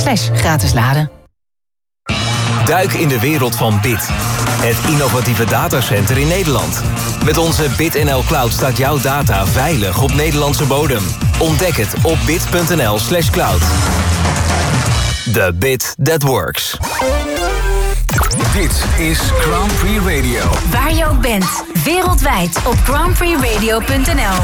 bit.nl/gratis laden. Duik in de wereld van Bit. Het innovatieve datacenter in Nederland. Met onze BitNL Cloud staat jouw data veilig op Nederlandse bodem. Ontdek het op bit.nl/cloud. The bit that works. Dit is Grand Prix Radio. Waar je ook bent, wereldwijd op grandprixradio.nl.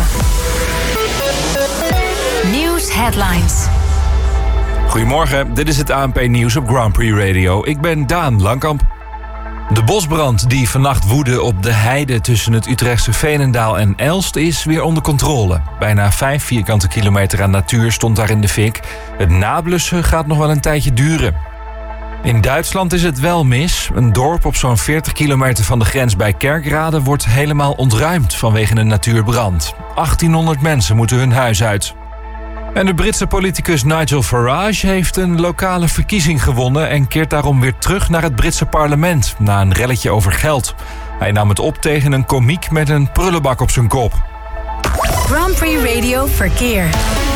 Nieuws headlines. Goedemorgen, dit is het ANP-nieuws op Grand Prix Radio. Ik ben Daan Langkamp. De bosbrand die vannacht woedde op de heide tussen het Utrechtse Veenendaal en Elst is weer onder controle. Bijna 5 vierkante kilometer aan natuur stond daar in de fik. Het nablussen gaat nog wel een tijdje duren. In Duitsland is het wel mis. Een dorp op zo'n 40 kilometer van de grens bij Kerkrade wordt helemaal ontruimd vanwege een natuurbrand. 1800 mensen moeten hun huis uit. En de Britse politicus Nigel Farage heeft een lokale verkiezing gewonnen en keert daarom weer terug naar het Britse parlement na een relletje over geld. Hij nam het op tegen een komiek met een prullenbak op zijn kop. Grand Prix Radio Verkeer.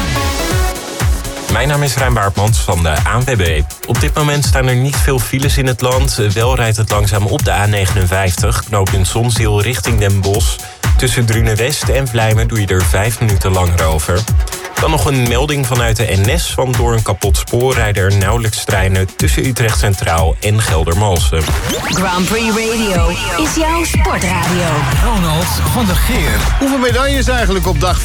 Mijn naam is Rijn Baartmans van de ANWB. Op dit moment staan er niet veel files in het land. Wel rijdt het langzaam op de A59, knooppunt Zonzeel richting Den Bosch. Tussen Drunen-West en Vlijmen doe je er 5 minuten langer over. Dan nog een melding vanuit de NS, want door een kapot spoor rijden er nauwelijks treinen tussen Utrecht Centraal en Geldermalsen. Grand Prix Radio is jouw sportradio. Ronald van der Geer. Hoeveel medailles eigenlijk op dag